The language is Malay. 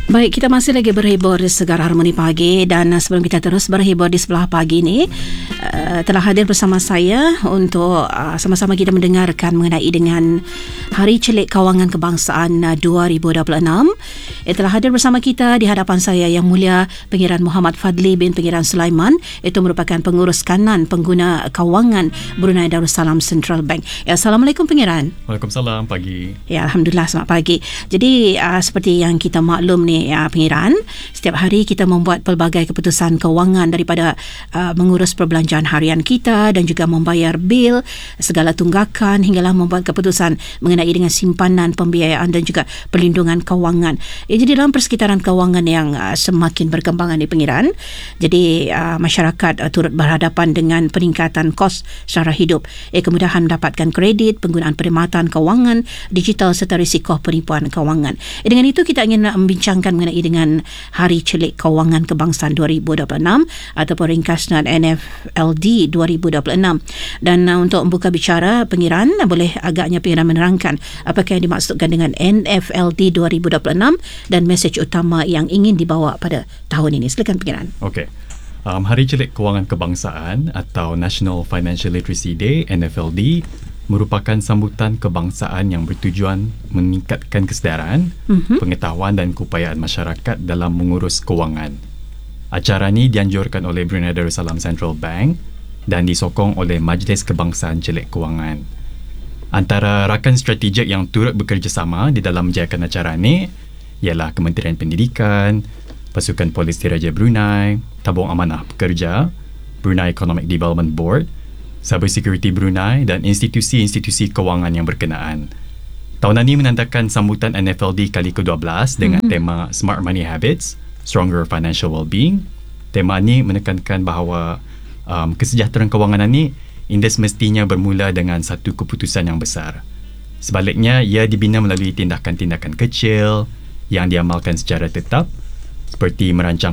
Baik, kita masih lagi berhibur di Segar Harmoni Pagi, dan sebelum kita terus berhibur di sebelah pagi ni, telah hadir bersama saya untuk sama-sama kita mendengarkan mengenai dengan Hari Celik Kewangan Kebangsaan 2026. Telah hadir bersama kita di hadapan saya Yang Mulia Pengiran Muhammad Fadli bin Pengiran Sulaiman, itu merupakan pengurus kanan pengguna kewangan Brunei Darussalam Central Bank. Ya, Assalamualaikum Pengiran. Waalaikumsalam, pagi. Ya, Alhamdulillah, selamat pagi. Jadi seperti yang kita maklum ni, Pengiran, setiap hari kita membuat pelbagai keputusan kewangan, daripada mengurus perbelanjaan harian kita dan juga membayar bil, segala tunggakan, hinggalah membuat keputusan mengenai dengan simpanan, pembiayaan dan juga perlindungan kewangan. Jadi dalam persekitaran kewangan yang semakin berkembang ni Pengiran, jadi masyarakat turut berhadapan dengan peningkatan kos secara hidup, kemudahan mendapatkan kredit, penggunaan perkhidmatan kewangan digital serta risiko penipuan kewangan. Dengan itu kita ingin membincangkan mengenai dengan Hari Celik Kewangan Kebangsaan 2026 ataupun ringkasan NFLD 2026. Dan untuk membuka bicara, Pengiran, boleh agaknya Pengiran menerangkan apakah yang dimaksudkan dengan NFLD 2026 dan mesej utama yang ingin dibawa pada tahun ini. Silakan Pengiran. Okey. Hari Celik Kewangan Kebangsaan atau National Financial Literacy Day, NFLD, merupakan sambutan kebangsaan yang bertujuan meningkatkan kesedaran, pengetahuan dan keupayaan masyarakat dalam mengurus kewangan. Acara ini dianjurkan oleh Brunei Darussalam Central Bank dan disokong oleh Majlis Kebangsaan Celik Kewangan. Antara rakan strategik yang turut bekerjasama di dalam menjayakan acara ini ialah Kementerian Pendidikan, Pasukan Polis Diraja Brunei, Tabung Amanah Pekerja, Brunei Economic Development Board, Cyber Security Brunei dan institusi-institusi kewangan yang berkenaan. Tahunan ini menandakan sambutan NFLD kali ke-12 dengan tema Smart Money Habits, Stronger Financial Wellbeing. Tema ini menekankan bahawa kesejahteraan kewangan ini semestinya bermula dengan satu keputusan yang besar. Sebaliknya, ia dibina melalui tindakan-tindakan kecil yang diamalkan secara tetap, seperti merancang